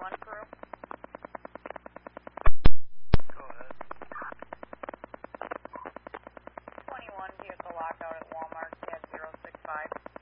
21 crew. Go ahead. 21 vehicle lockout at Walmart, CAD 065.